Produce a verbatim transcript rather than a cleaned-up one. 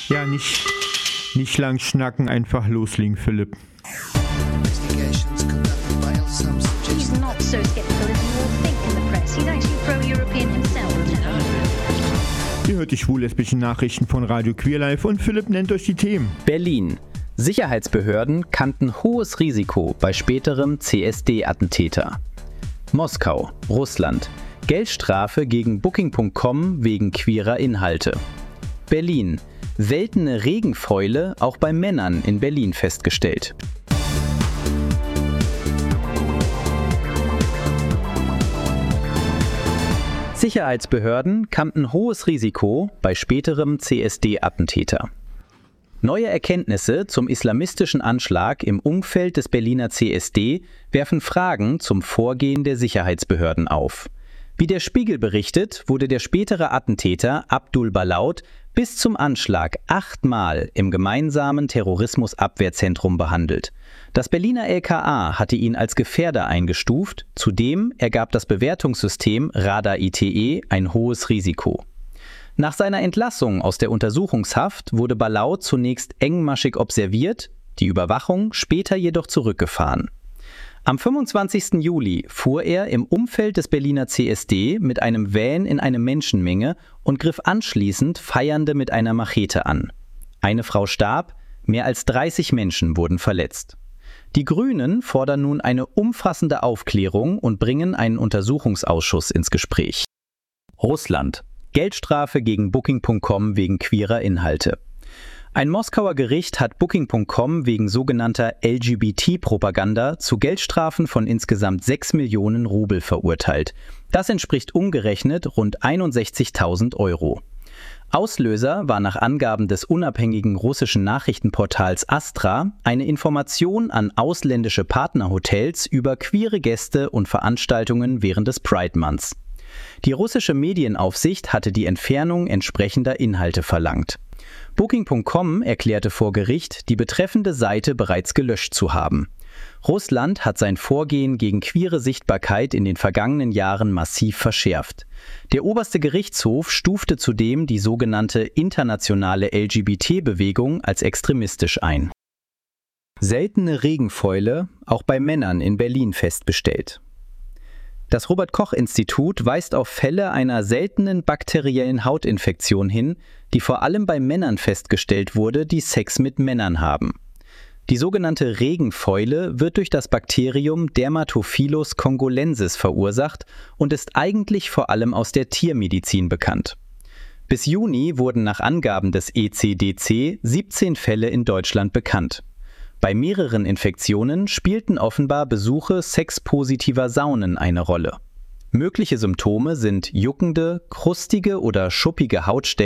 Ja, nicht, nicht lang schnacken, einfach loslegen, Philipp. He's not so skeptical as you all think in the press. He's actually pro-European himself. Ihr hört die schwul-lesbischen Nachrichten von Radio Queer Live und Philipp nennt euch die Themen. Berlin. Sicherheitsbehörden kannten hohes Risiko bei späterem C S D-Attentäter. Moskau, Russland. Geldstrafe gegen Booking Punkt com wegen queerer Inhalte. Berlin. Seltene Regenfäule auch bei Männern in Berlin festgestellt. Sicherheitsbehörden kannten hohes Risiko bei späterem C S D-Attentäter. Neue Erkenntnisse zum islamistischen Anschlag im Umfeld des Berliner C S D werfen Fragen zum Vorgehen der Sicherheitsbehörden auf. Wie der Spiegel berichtet, wurde der spätere Attentäter Abdul Balaut bis zum Anschlag achtmal im gemeinsamen Terrorismusabwehrzentrum behandelt. Das Berliner L K A hatte ihn als Gefährder eingestuft, zudem ergab das Bewertungssystem Radar I T E ein hohes Risiko. Nach seiner Entlassung aus der Untersuchungshaft wurde Balaut zunächst engmaschig observiert, die Überwachung später jedoch zurückgefahren. Am fünfundzwanzigsten Juli fuhr er im Umfeld des Berliner C S D mit einem Van in eine Menschenmenge und griff anschließend Feiernde mit einer Machete an. Eine Frau starb, mehr als dreißig Menschen wurden verletzt. Die Grünen fordern nun eine umfassende Aufklärung und bringen einen Untersuchungsausschuss ins Gespräch. Russland. Geldstrafe gegen Booking Punkt com wegen queerer Inhalte. Ein Moskauer Gericht hat Booking Punkt com wegen sogenannter L G B T-Propaganda zu Geldstrafen von insgesamt sechs Millionen Rubel verurteilt. Das entspricht umgerechnet rund einundsechzigtausend Euro. Auslöser war nach Angaben des unabhängigen russischen Nachrichtenportals Astra eine Information an ausländische Partnerhotels über queere Gäste und Veranstaltungen während des Pride Months. Die russische Medienaufsicht hatte die Entfernung entsprechender Inhalte verlangt. Booking Punkt com erklärte vor Gericht, die betreffende Seite bereits gelöscht zu haben. Russland hat sein Vorgehen gegen queere Sichtbarkeit in den vergangenen Jahren massiv verschärft. Der oberste Gerichtshof stufte zudem die sogenannte internationale L G B T-Bewegung als extremistisch ein. Seltene Regenfäule auch bei Männern in Berlin festgestellt. Das Robert-Koch-Institut weist auf Fälle einer seltenen bakteriellen Hautinfektion hin, die vor allem bei Männern festgestellt wurde, die Sex mit Männern haben. Die sogenannte Regenfäule wird durch das Bakterium Dermatophilus congolensis verursacht und ist eigentlich vor allem aus der Tiermedizin bekannt. Bis Juni wurden nach Angaben des E C D C siebzehn Fälle in Deutschland bekannt. Bei mehreren Infektionen spielten offenbar Besuche sexpositiver Saunen eine Rolle. Mögliche Symptome sind juckende, krustige oder schuppige Hautstellen,